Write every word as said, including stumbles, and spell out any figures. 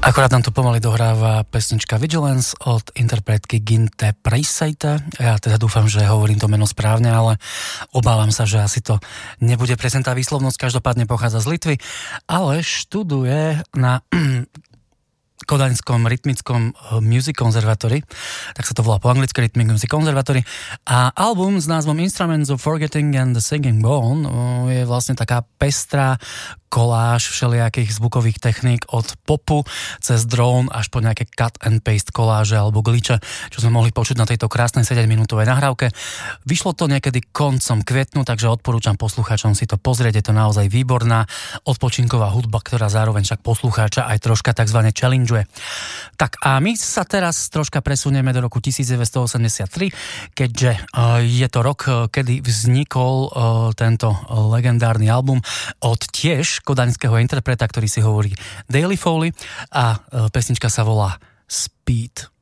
Akorát nám tu pomaly dohráva pesnička Vigilance od interpretky Ginte Preisseite. Ja teda dúfam, že hovorím to meno správne, ale obávam sa, že asi to nebude presne tá výslovnosť. Každopádne pochádza z Litvy, ale študuje na Kodaňskom rytmickom Music Conservatory, tak sa to volá po anglicky Rhythmic Music Conservatory, a album s názvom Instruments of Forgetting and the Singing Bone je vlastne taká pestrá koláž všelijakých zvukových techník od popu cez drone až po nejaké cut and paste koláže alebo glitche, čo sme mohli počuť na tejto krásnej sedemminútovej nahrávke. Vyšlo to niekedy koncom kvetnu, takže odporúčam poslucháčom si to pozrieť, je to naozaj výborná odpočinková hudba, ktorá zároveň však poslucháča aj troška takzvané challengeuje. Tak a my sa teraz troška presunieme do roku devätnásťstoosemdesiattri, keďže uh, je to rok, kedy vznikol uh, tento legendárny album od tiež kodaňského interpreta, ktorý si hovorí Daily Foley, a uh, pesnička sa volá Speed.